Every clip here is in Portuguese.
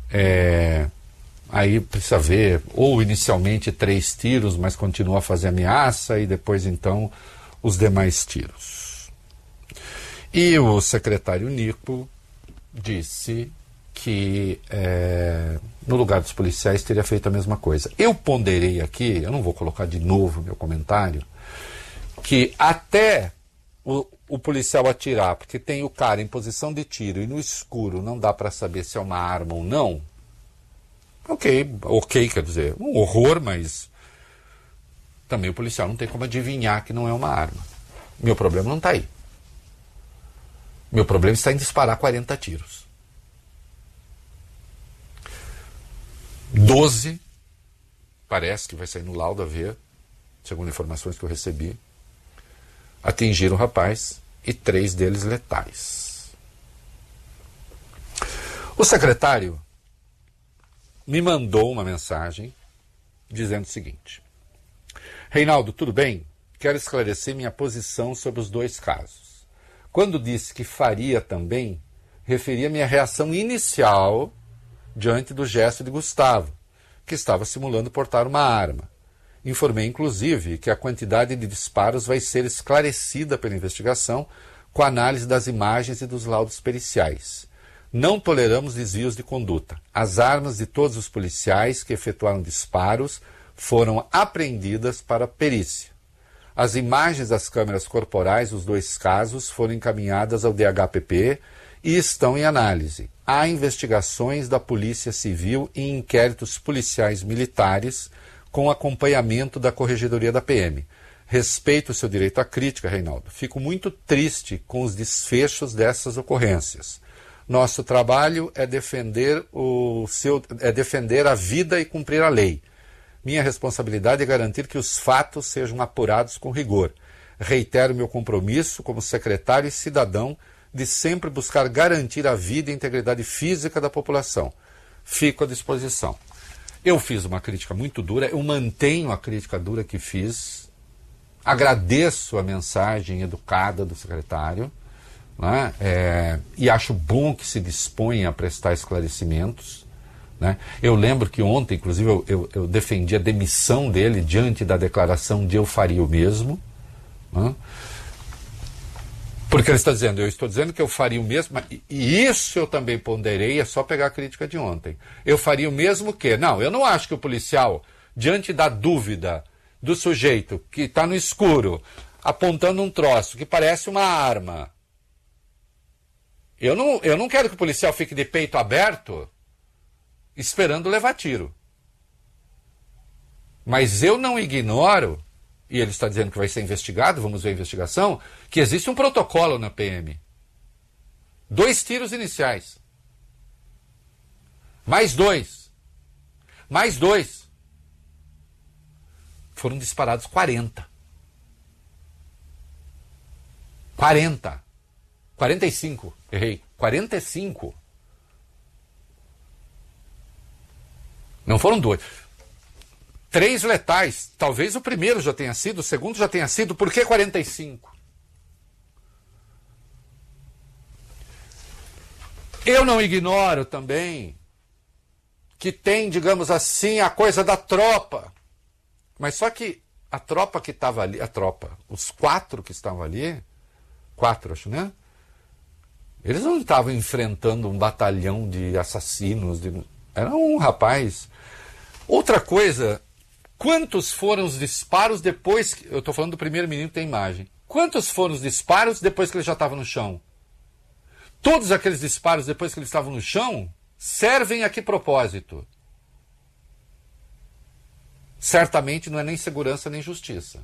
Aí precisa ver, ou inicialmente 3 tiros, mas continua a fazer ameaça, e depois então os demais tiros. E o secretário Nico disse que no lugar dos policiais teria feito a mesma coisa. Eu ponderei aqui, eu não vou colocar de novo meu comentário, que até o policial atirar, porque tem o cara em posição de tiro e no escuro não dá para saber se é uma arma ou não, ok, quer dizer, um horror, mas também o policial não tem como adivinhar que não é uma arma. Meu problema não está aí. Meu problema está em disparar 40 tiros. 12, parece que vai sair no laudo a ver, segundo informações que eu recebi, atingiram o rapaz e 3 deles letais. O secretário me mandou uma mensagem dizendo o seguinte: Reinaldo, tudo bem? Quero esclarecer minha posição sobre os 2 casos. Quando disse que faria também, referia a minha reação inicial diante do gesto de Gustavo, que estava simulando portar uma arma. Informei, inclusive, que a quantidade de disparos vai ser esclarecida pela investigação com a análise das imagens e dos laudos periciais. Não toleramos desvios de conduta. As armas de todos os policiais que efetuaram disparos foram apreendidas para perícia. As imagens das câmeras corporais dos 2 casos foram encaminhadas ao DHPP e estão em análise. Há investigações da Polícia Civil e inquéritos policiais militares com acompanhamento da Corregedoria da PM. Respeito o seu direito à crítica, Reinaldo. Fico muito triste com os desfechos dessas ocorrências. Nosso trabalho é defender a vida e cumprir a lei. Minha responsabilidade é garantir que os fatos sejam apurados com rigor. Reitero meu compromisso como secretário e cidadão de sempre buscar garantir a vida e a integridade física da população. Fico à disposição. Eu fiz uma crítica muito dura, eu mantenho a crítica dura que fiz, agradeço a mensagem educada do secretário, né? E acho bom que se dispõe a prestar esclarecimentos, né? Eu lembro que ontem, inclusive, eu defendi a demissão dele diante da declaração de eu faria o mesmo, né? Porque ele está dizendo, eu estou dizendo que eu faria o mesmo, e isso eu também ponderei, é só pegar a crítica de ontem. Eu faria o mesmo que? Não, eu não acho que o policial, diante da dúvida do sujeito que está no escuro, apontando um troço que parece uma arma, eu não quero que o policial fique de peito aberto esperando levar tiro. Mas eu não ignoro, e ele está dizendo que vai ser investigado, vamos ver a investigação, que existe um protocolo na PM. 2 tiros iniciais. Mais 2. Mais 2. Foram disparados 40. 40. 45. Errei. 45. Não foram 2. 3 letais. Talvez o primeiro já tenha sido, o segundo já tenha sido. Por que 45? Eu não ignoro também que tem, digamos assim, a coisa da tropa. Mas só que a tropa que estava ali, os 4 que estavam ali, 4 acho, né? Eles não estavam enfrentando um batalhão de assassinos. Era um rapaz. Outra coisa, quantos foram os disparos depois... Eu estou falando do primeiro menino que tem imagem. Quantos foram os disparos depois que ele já estava no chão? Todos aqueles disparos depois que eles estavam no chão servem a que propósito? Certamente não é nem segurança nem justiça.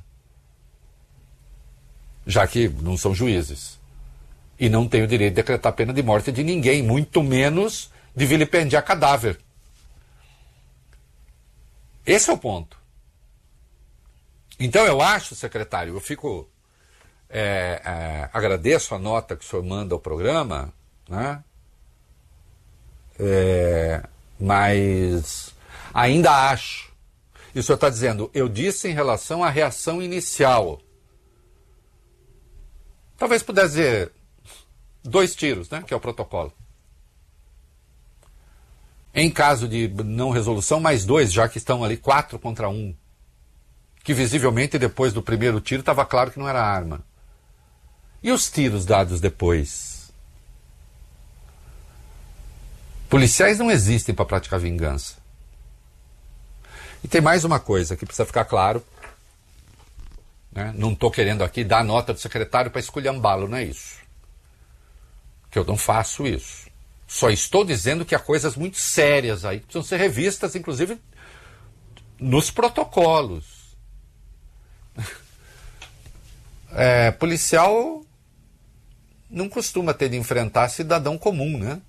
Já que não são juízes. E não têm o direito de decretar pena de morte de ninguém, muito menos de vilipendiar cadáver. Esse é o ponto. Então eu acho, secretário, eu fico... agradeço a nota que o senhor manda ao programa, né? Mas ainda acho. E o senhor está dizendo, eu disse em relação à reação inicial. Talvez pudesse dizer 2 tiros, né? Que é o protocolo. Em caso de não resolução, mais 2, já que estão ali 4 contra 1. Que visivelmente depois do primeiro tiro estava claro que não era arma. E os tiros dados depois? Policiais não existem para praticar vingança. E tem mais uma coisa que precisa ficar claro. Né? Não estou querendo aqui dar nota do secretário para esculhambá-lo, não é isso. Que eu não faço isso. Só estou dizendo que há coisas muito sérias aí que precisam ser revistas, inclusive nos protocolos. Policial não costuma ter de enfrentar cidadão comum, né?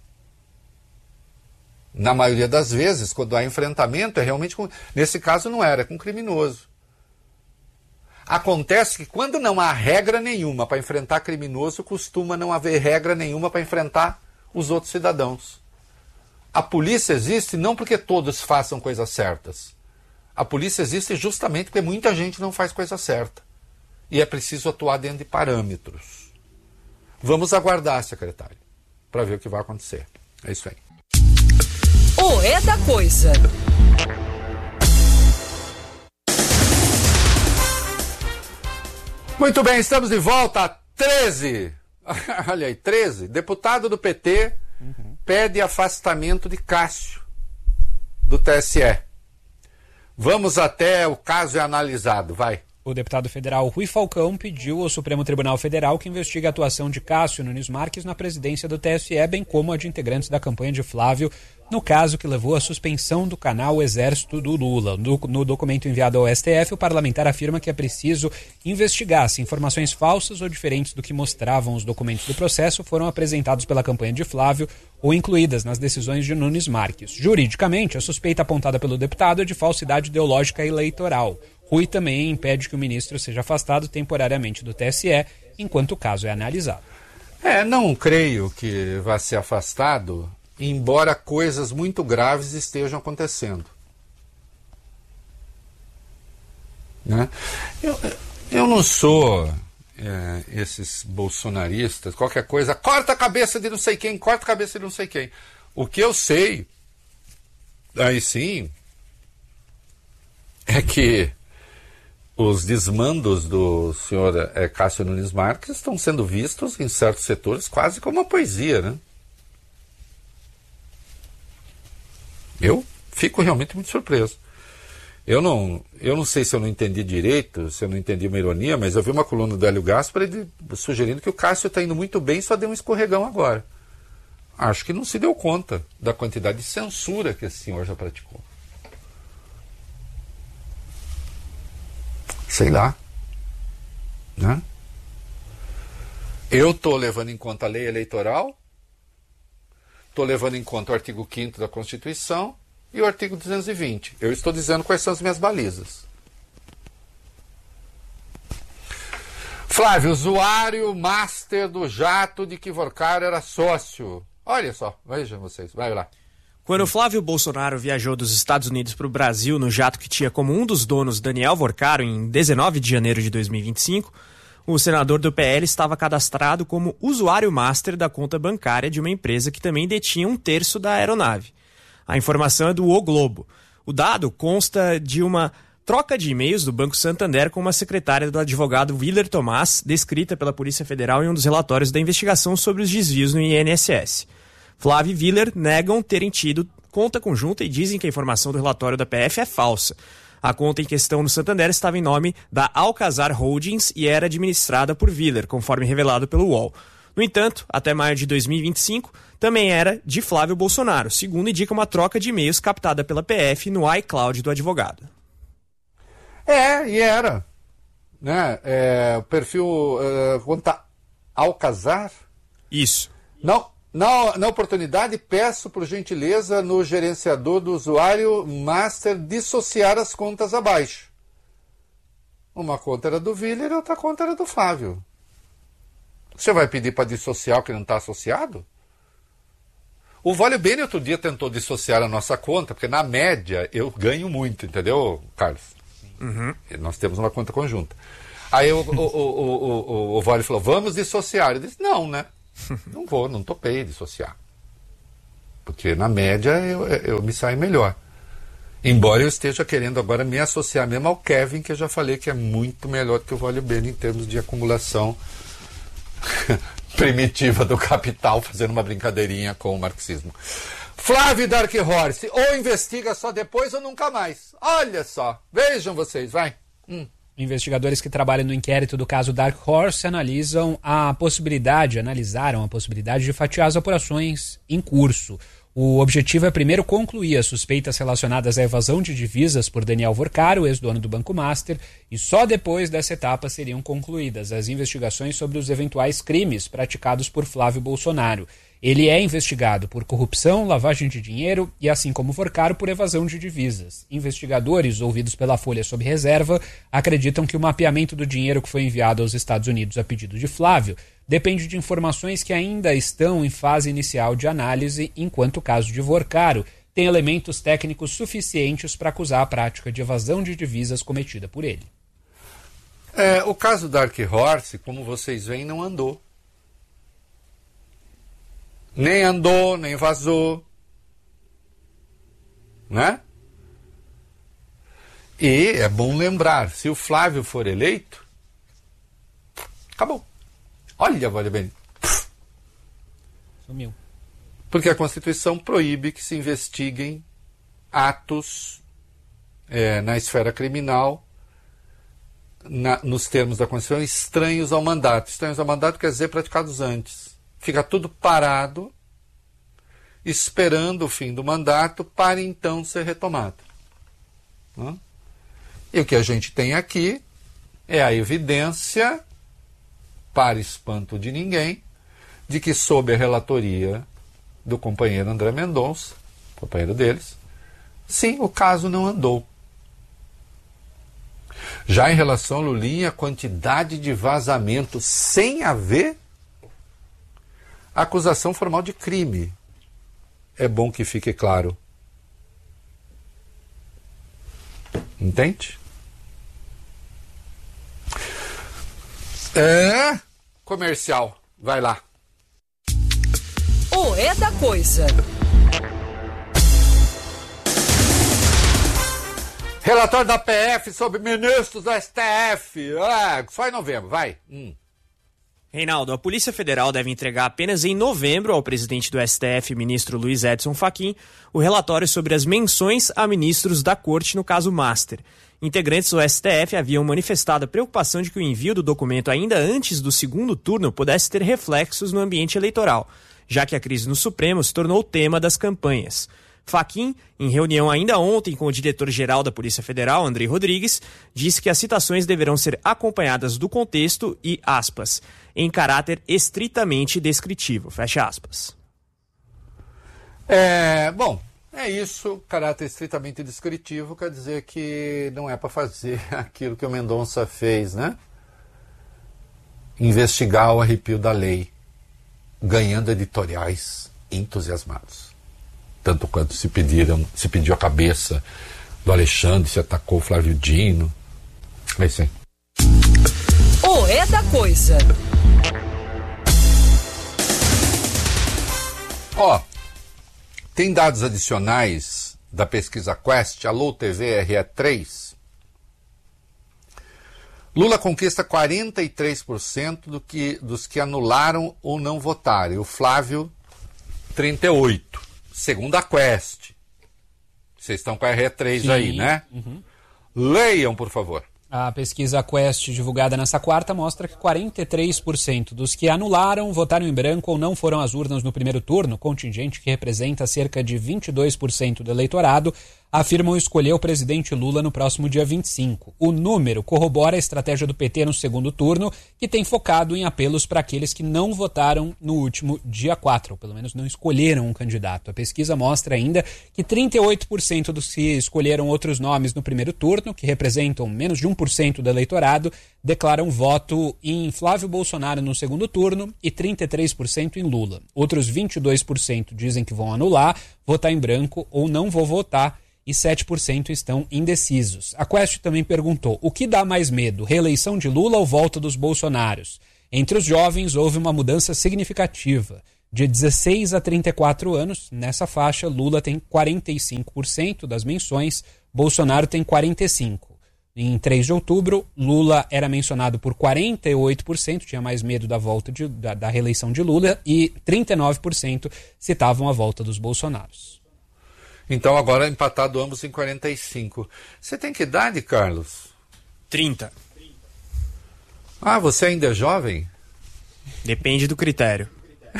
Na maioria das vezes, quando há enfrentamento, é realmente com... Nesse caso não era, é com criminoso. Acontece que quando não há regra nenhuma para enfrentar criminoso, costuma não haver regra nenhuma para enfrentar os outros cidadãos. A polícia existe não porque todos façam coisas certas. A polícia existe justamente porque muita gente não faz coisa certa. E é preciso atuar dentro de parâmetros. Vamos aguardar, secretário, para ver o que vai acontecer. É isso aí. O É da Coisa. Muito bem, estamos de volta a 13. Olha aí, 13. Deputado do PT pede afastamento de Cássio, do TSE. Vamos até o caso é analisado, vai. O deputado federal Rui Falcão pediu ao Supremo Tribunal Federal que investigue a atuação de Cássio Nunes Marques na presidência do TSE, bem como a de integrantes da campanha de Flávio, no caso que levou à suspensão do canal Exército do Lula. No documento enviado ao STF, o parlamentar afirma que é preciso investigar se informações falsas ou diferentes do que mostravam os documentos do processo foram apresentados pela campanha de Flávio ou incluídas nas decisões de Nunes Marques. Juridicamente, a suspeita apontada pelo deputado é de falsidade ideológica eleitoral. Rui também impede que o ministro seja afastado temporariamente do TSE, enquanto o caso é analisado. Não creio que vá ser afastado, embora coisas muito graves estejam acontecendo. Né? Eu não sou esses bolsonaristas, qualquer coisa, corta a cabeça de não sei quem, corta a cabeça de não sei quem. O que eu sei, aí sim, é que os desmandos do senhor Cássio Nunes Marques estão sendo vistos em certos setores quase como uma poesia, né? Eu fico realmente muito surpreso. Eu não sei se eu não entendi direito, se eu não entendi uma ironia, mas eu vi uma coluna do Hélio Gaspari sugerindo que o Cássio está indo muito bem e só deu um escorregão agora. Acho que não se deu conta da quantidade de censura que esse senhor já praticou. Sei lá. Né? Eu estou levando em conta a lei eleitoral, estou levando em conta o artigo 5º da Constituição e o artigo 220. Eu estou dizendo quais são as minhas balizas. Flávio, usuário master do jato de que Vorcaro era sócio. Olha só, vejam vocês, vai lá. Quando Flávio Bolsonaro viajou dos Estados Unidos para o Brasil no jato que tinha como um dos donos Daniel Vorcaro em 19 de janeiro de 2025, o senador do PL estava cadastrado como usuário master da conta bancária de uma empresa que também detinha 1/3 da aeronave. A informação é do O Globo. O dado consta de uma troca de e-mails do Banco Santander com uma secretária do advogado Willer Tomás, descrita pela Polícia Federal em um dos relatórios da investigação sobre os desvios no INSS. Flávio e Willer negam terem tido conta conjunta e dizem que a informação do relatório da PF é falsa. A conta em questão no Santander estava em nome da Alcazar Holdings e era administrada por Willer, conforme revelado pelo UOL. No entanto, até maio de 2025, também era de Flávio Bolsonaro, segundo indica uma troca de e-mails captada pela PF no iCloud do advogado. E era. Né? O perfil conta Alcazar? Isso. Não. Na oportunidade, peço por gentileza no gerenciador do usuário master dissociar as contas abaixo. Uma conta era do Willer e outra conta era do Flávio. Você vai pedir para dissociar o que não está associado? O Vale Bene outro dia tentou dissociar a nossa conta, porque na média eu ganho muito, entendeu, Carlos? Uhum. Nós temos uma conta conjunta. Aí o Vale falou, vamos dissociar. Eu disse, não, né? Não topei dissociar. porque na média eu me saio melhor. Embora eu esteja querendo agora me associar mesmo ao Kevin, que eu já falei que é muito melhor que o Vale Bene em termos de acumulação primitiva do capital, fazendo uma brincadeirinha com o marxismo. Flávio Dark Horse, ou investiga só depois ou nunca mais. Olha só, vejam vocês, vai. Investigadores que trabalham no inquérito do caso Dark Horse analisaram a possibilidade de fatiar as apurações em curso. O objetivo é primeiro concluir as suspeitas relacionadas à evasão de divisas por Daniel Vorcaro, ex-dono do Banco Master, e só depois dessa etapa seriam concluídas as investigações sobre os eventuais crimes praticados por Flávio Bolsonaro. Ele é investigado por corrupção, lavagem de dinheiro e, assim como Vorcaro, por evasão de divisas. Investigadores, ouvidos pela Folha sob reserva, acreditam que o mapeamento do dinheiro que foi enviado aos Estados Unidos a pedido de Flávio depende de informações que ainda estão em fase inicial de análise, enquanto o caso de Vorcaro tem elementos técnicos suficientes para acusar a prática de evasão de divisas cometida por ele. O caso Dark Horse, como vocês veem, não andou. Nem andou, nem vazou. Né? E é bom lembrar, se o Flávio for eleito, acabou. Olha, Vale Bene. Sumiu. Porque a Constituição proíbe que se investiguem atos na esfera criminal, nos termos da Constituição, estranhos ao mandato. Estranhos ao mandato quer dizer praticados antes. Fica tudo parado, esperando o fim do mandato para então ser retomado. E o que a gente tem aqui é a evidência, para espanto de ninguém, de que sob a relatoria do companheiro André Mendonça, companheiro deles, sim, o caso não andou. Já em relação a Lulinha, a quantidade de vazamento sem haver acusação formal de crime. É bom que fique claro. Entende? Comercial. Vai lá. O É da Coisa. Relatório da PF sobre ministros do STF. Só em novembro, vai. Reinaldo, a Polícia Federal deve entregar apenas em novembro ao presidente do STF, ministro Luiz Edson Fachin, o relatório sobre as menções a ministros da Corte no caso Master. Integrantes do STF haviam manifestado a preocupação de que o envio do documento ainda antes do segundo turno pudesse ter reflexos no ambiente eleitoral, já que a crise no Supremo se tornou o tema das campanhas. Fachin, em reunião ainda ontem com o diretor-geral da Polícia Federal, Andrei Rodrigues, disse que as citações deverão ser acompanhadas do contexto e, aspas, em caráter estritamente descritivo, fecha aspas. Bom, é isso, caráter estritamente descritivo, quer dizer que não é para fazer aquilo que o Mendonça fez, né? Investigar o arrepio da lei, ganhando editoriais entusiasmados. Tanto quanto se pediu a cabeça do Alexandre, se atacou o Flávio Dino. É isso aí. O É da Coisa. Tem dados adicionais da pesquisa Quest, Alô TV RE3. Lula conquista 43% dos que anularam ou não votaram. E o Flávio, 38%. Segundo a Quest. Vocês estão com a RE3 Sim. Aí, né? Uhum. Leiam, por favor. A pesquisa Quest, divulgada nesta quarta, mostra que 43% dos que anularam, votaram em branco ou não foram às urnas no primeiro turno, contingente que representa cerca de 22% do eleitorado, afirmam escolher o presidente Lula no próximo dia 25. O número corrobora a estratégia do PT no segundo turno, que tem focado em apelos para aqueles que não votaram no último dia 4, ou pelo menos não escolheram um candidato. A pesquisa mostra ainda que 38% dos que escolheram outros nomes no primeiro turno, que representam menos de 1% do eleitorado, declaram voto em Flávio Bolsonaro no segundo turno e 33% em Lula. Outros 22% dizem que vão anular, votar em branco ou não vou votar, e 7% estão indecisos. A Quest também perguntou: o que dá mais medo, reeleição de Lula ou volta dos Bolsonaros? Entre os jovens houve uma mudança significativa. De 16 a 34 anos, nessa faixa, Lula tem 45% das menções, Bolsonaro tem 45%. Em 3 de outubro, Lula era mencionado por 48%, tinha mais medo da volta da reeleição de Lula, e 39% citavam a volta dos Bolsonaros. Então agora empatado ambos em 45. Você tem que idade, Carlos? 30. Ah, você ainda é jovem? Depende do critério.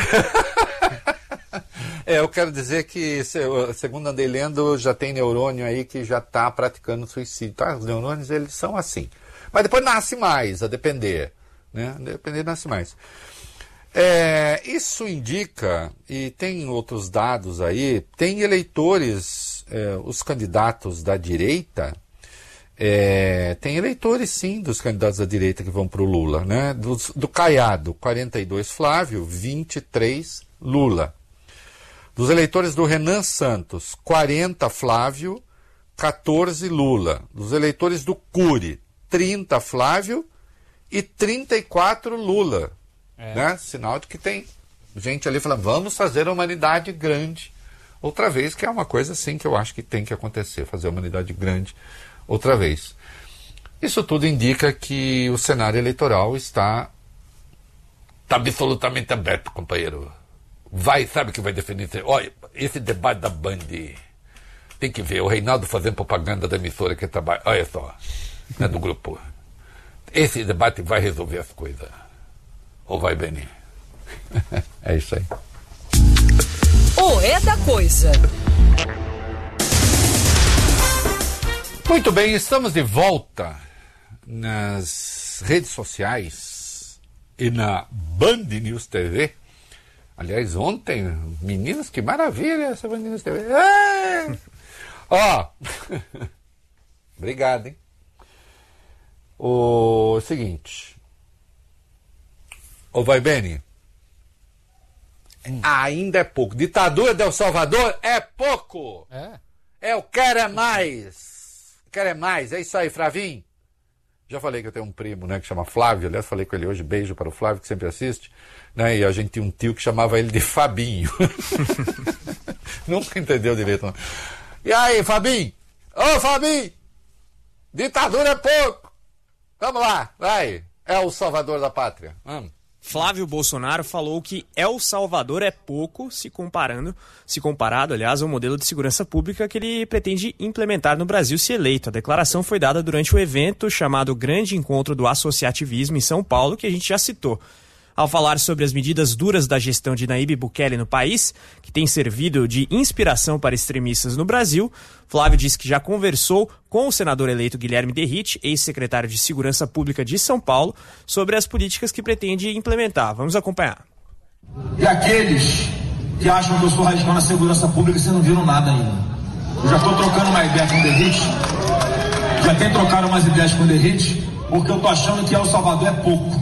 Eu quero dizer que, segundo andei lendo, já tem neurônio aí que já está praticando suicídio. Tá? Os neurônios, eles são assim. Mas depois nasce mais, a depender. Né? A depender, nasce mais. Isso indica, e tem outros dados aí, tem eleitores, os candidatos da direita, tem eleitores sim dos candidatos da direita que vão para o Lula, né? Do Caiado, 42 Flávio, 23 Lula. Dos eleitores do Renan Santos, 40 Flávio, 14 Lula. Dos eleitores do Cury, 30 Flávio e 34 Lula. Né? Sinal de que tem gente ali falando, vamos fazer a humanidade grande outra vez, que é uma coisa assim que eu acho que tem que acontecer, fazer a humanidade grande outra vez. Isso tudo indica que o cenário eleitoral está absolutamente aberto, companheiro. Sabe que vai definir? Olha, esse debate da Band, tem que ver, o Reinaldo fazendo propaganda da emissora que trabalha, olha só, né, do grupo. Esse debate vai resolver as coisas. Ou vai, Beni? É isso aí. O É da Coisa. Muito bem, estamos de volta nas redes sociais e na Band News TV. Aliás, ontem, meninos, que maravilha essa Band News TV. Ó, obrigado, hein? O seguinte, vai, Beni, ainda é pouco. Ditadura de El Salvador é pouco. Eu quero é mais. Quero é mais. É isso aí, Flavinho. Já falei que eu tenho um primo, né, que chama Flávio. Aliás, falei com ele hoje. Beijo para o Flávio, que sempre assiste. Né, e a gente tinha um tio que chamava ele de Fabinho. Nunca entendeu direito, não. E aí, Fabinho? Ô, Fabinho! Ditadura é pouco. Vamos lá, vai. É o salvador da pátria. Vamos. Flávio Bolsonaro falou que El Salvador é pouco se comparado, aliás, ao modelo de segurança pública que ele pretende implementar no Brasil se eleito. A declaração foi dada durante o evento chamado Grande Encontro do Associativismo em São Paulo, que a gente já citou. Ao falar sobre as medidas duras da gestão de Nayib Bukele no país, que tem servido de inspiração para extremistas no Brasil, Flávio disse que já conversou com o senador eleito Guilherme Derrite, ex-secretário de Segurança Pública de São Paulo, sobre as políticas que pretende implementar. Vamos acompanhar. E aqueles que acham que eu sou radical na segurança pública, vocês não viram nada ainda. Eu já estou trocando uma ideia com o Derrite, já tem trocado umas ideias com o Derrite, porque eu estou achando que El Salvador é pouco.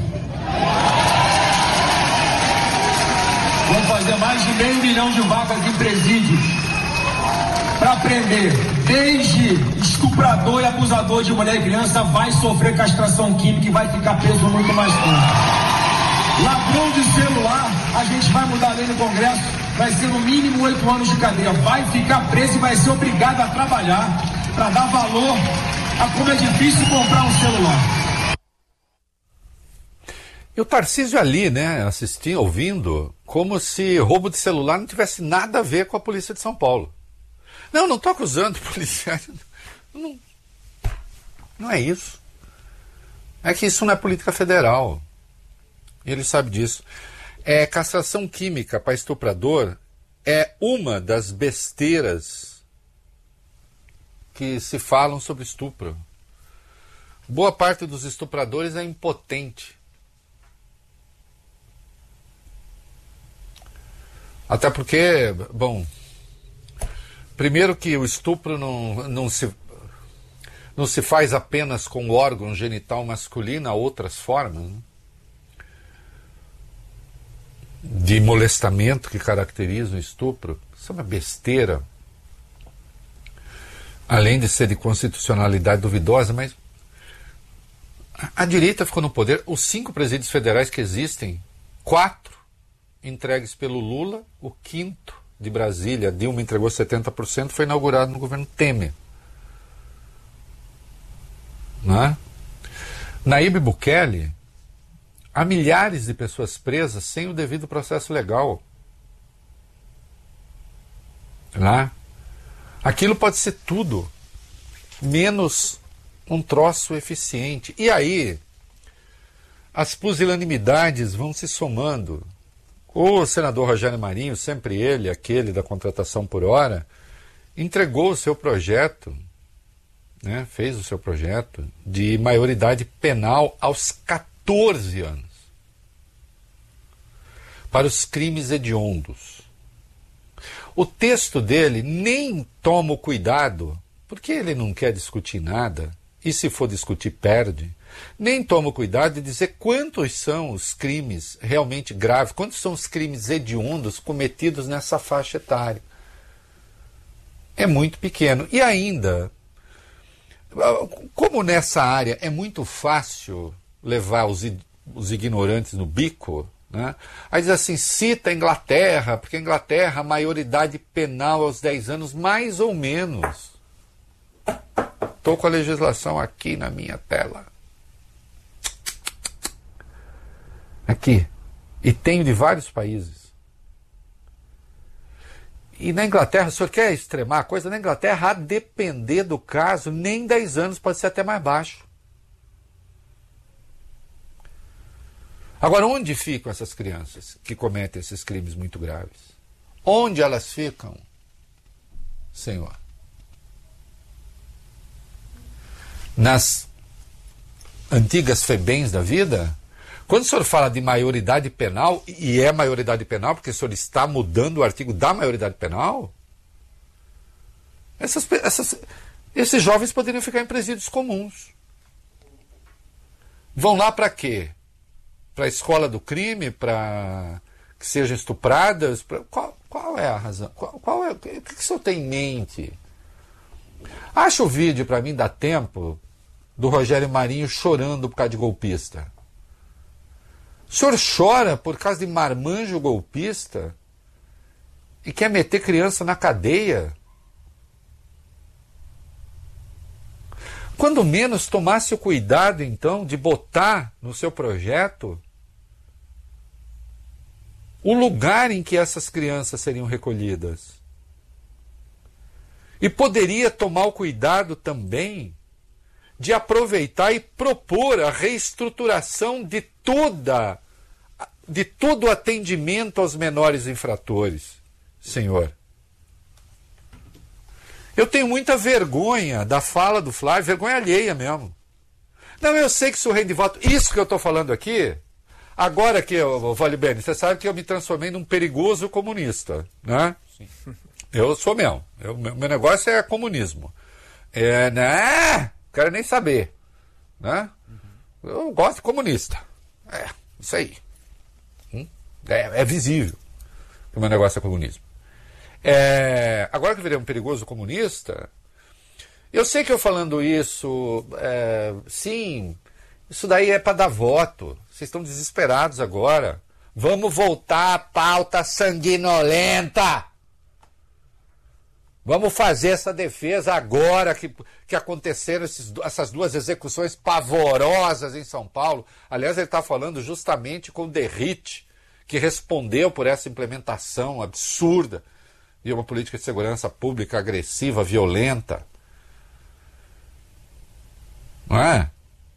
Vamos fazer mais de 500 mil de vagas em presídios para prender. Desde estuprador e abusador de mulher e criança vai sofrer castração química e vai ficar preso muito mais tempo. Ladrão de celular, a gente vai mudar a lei no Congresso, vai ser no mínimo 8 anos de cadeia. Vai ficar preso e vai ser obrigado a trabalhar para dar valor a como é difícil comprar um celular. E o Tarcísio ali, né, assistindo, ouvindo, como se roubo de celular não tivesse nada a ver com a polícia de São Paulo. Não estou acusando policiais. Não é isso. É que isso não é política federal. E ele sabe disso. Castração química para estuprador é uma das besteiras que se falam sobre estupro. Boa parte dos estupradores é impotente. Até porque, bom, primeiro que o estupro não se faz apenas com o órgão genital masculino, há outras formas, né, de molestamento que caracterizam o estupro. Isso é uma besteira. Além de ser de constitucionalidade duvidosa, mas a direita ficou no poder. Os 5 presídios federais que existem, 4 entregues pelo Lula, o quinto de Brasília, Dilma entregou 70%, foi inaugurado no governo Temer. Né? Nayib Bukele, há milhares de pessoas presas sem o devido processo legal. Né? Aquilo pode ser tudo, menos um troço eficiente. E aí, as pusilanimidades vão se somando. O senador Rogério Marinho, sempre ele, aquele da contratação por hora, entregou o seu projeto, né, fez o seu projeto de maioridade penal aos 14 anos para os crimes hediondos. O texto dele nem toma o cuidado, porque ele não quer discutir nada, e se for discutir perde, nem toma o cuidado de dizer quantos são os crimes realmente graves, quantos são os crimes hediondos cometidos nessa faixa etária. É muito pequeno. E ainda, como nessa área é muito fácil levar os ignorantes no bico, né? Aí diz assim, cita a Inglaterra, porque a Inglaterra a maioridade penal aos 10 anos, mais ou menos. Estou com a legislação aqui na minha tela. Aqui. E tenho de vários países. E na Inglaterra, o senhor quer extremar a coisa? Na Inglaterra, a depender do caso, nem 10 anos, pode ser até mais baixo. Agora, onde ficam essas crianças que cometem esses crimes muito graves? Onde elas ficam, senhor? Nas antigas FEBEMs da vida? Quando o senhor fala de maioridade penal, e é maioridade penal, porque o senhor está mudando o artigo da maioridade penal, esses jovens poderiam ficar em presídios comuns. Vão lá para quê? Para a escola do crime? Para que sejam estupradas? Qual é a razão? O que o senhor tem em mente? Acha o vídeo para mim, dá tempo, do Rogério Marinho chorando por causa de golpista. O senhor chora por causa de marmanjo golpista e quer meter criança na cadeia? Quando menos tomasse o cuidado, então, de botar no seu projeto o lugar em que essas crianças seriam recolhidas. E poderia tomar o cuidado também de aproveitar e propor a reestruturação de todo o atendimento aos menores infratores, senhor. Eu tenho muita vergonha da fala do Flávio, vergonha alheia mesmo. Não, eu sei que sou rei de voto. Isso que eu estou falando aqui, agora que, Vale Bene, você sabe que eu me transformei num perigoso comunista, né? Sim. Eu sou mesmo. Meu negócio é comunismo. Né? Quero nem saber, né? Eu gosto de comunista. Isso aí. É visível que o meu negócio é comunismo. Agora que eu virei um perigoso comunista, eu sei que eu falando isso, sim, isso daí é para dar voto. Vocês estão desesperados agora. Vamos voltar à pauta sanguinolenta. Vamos fazer essa defesa agora que aconteceram essas duas execuções pavorosas em São Paulo. Aliás, ele está falando justamente com o Derrite, que respondeu por essa implementação absurda de uma política de segurança pública agressiva, violenta. Não é?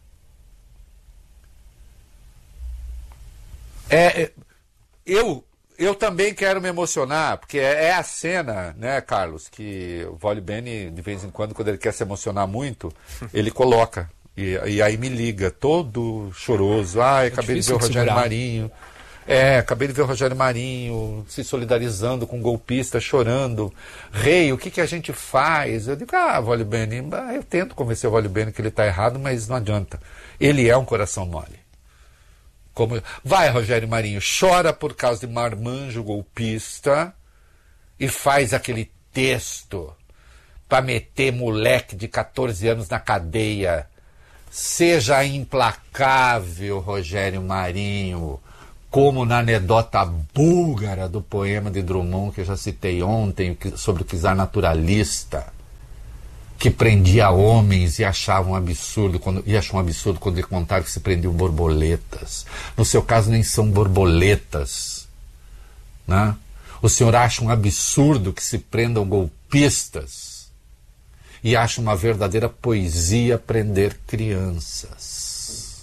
Eu também quero me emocionar, porque é a cena, né, Carlos, que o Vale Bene, de vez em quando ele quer se emocionar muito, ele coloca, e aí me liga, todo choroso. Acabei de ver o Rogério Marinho. Acabei de ver o Rogério Marinho se solidarizando com um golpista, chorando. Rei, o que a gente faz? Eu digo, Vale Bene, eu tento convencer o Vale Bene que ele está errado, mas não adianta. Ele é um coração mole. Vai, Rogério Marinho, chora por causa de marmanjo golpista e faz aquele texto para meter moleque de 14 anos na cadeia. Seja implacável, Rogério Marinho. como na anedota búlgara do poema de Drummond, que eu já citei ontem, sobre o czar naturalista, que prendia homens e achava um absurdo, quando ele contava que se prendiam borboletas. No seu caso, nem são borboletas, né? O senhor acha um absurdo que se prendam golpistas e acha uma verdadeira poesia prender crianças.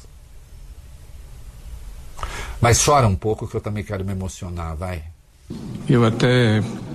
Mas chora um pouco que eu também quero me emocionar, vai. Eu até